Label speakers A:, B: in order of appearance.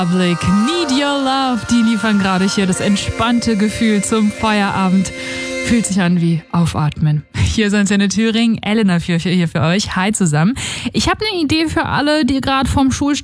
A: Public, Need Your Love, die liefern gerade hier das entspannte Gefühl zum Feierabend. Fühlt sich an wie Aufatmen. Hier ist Antenne Thüringen, Elena hier für euch. Hi zusammen. Ich habe eine Idee für alle, die gerade vom Schulstart